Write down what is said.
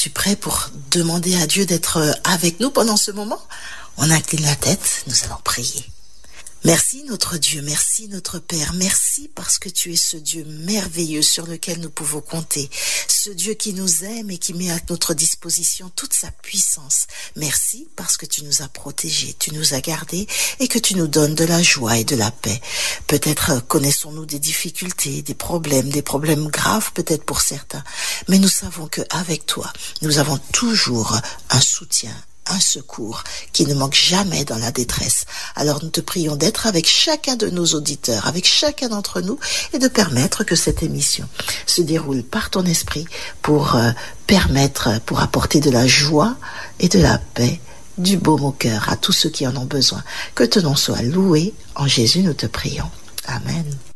Es-tu prêt pour demander à Dieu d'être avec nous pendant ce moment? On incline la tête, nous allons prier. Merci notre Dieu, merci notre Père, merci parce que tu es ce Dieu merveilleux sur lequel nous pouvons compter, ce Dieu qui nous aime et qui met à notre disposition toute sa puissance. Merci parce que tu nous as protégés, tu nous as gardés et que tu nous donnes de la joie et de la paix. Peut-être connaissons-nous des difficultés, des problèmes graves peut-être pour certains, mais nous savons qu'avec toi, nous avons toujours un soutien, un secours qui ne manque jamais dans la détresse. Alors nous te prions d'être avec chacun de nos auditeurs, avec chacun d'entre nous et de permettre que cette émission se déroule par ton esprit pour pour apporter de la joie et de la paix, du baume au cœur à tous ceux qui en ont besoin. Que ton nom soit loué. En Jésus nous te prions. Amen.